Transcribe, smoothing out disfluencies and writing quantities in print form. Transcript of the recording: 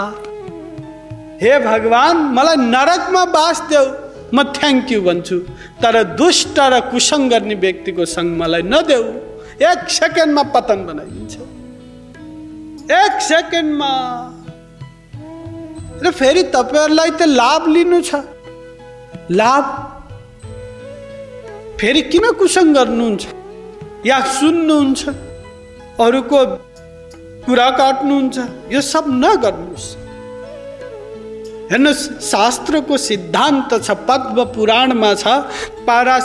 हे भगवान, मलाई नरकमा बास देऊ, म थ्याङ्क यू भन्छु, तर दुष्ट र कुसङ्ग गर्ने व्यक्तिको सङ्ग मलाई नदेऊ। 1 सेकेन्डमा पतन बनाइदिन्छ, 1 सेकेन्डमा। र फेरि तपाईहरुलाई त लाभ लिनु छ, लाभ फेरि किन कुसङ्ग गर्नुहुन्छ या सुन्नुहुन्छ, अरूको कुरा काट्नुहुन्छ? यो सब नगर्नुहोस्। हेर्नुहोस्, शास्त्रको सिद्धान्त छ, पद्म पुराणमा छ,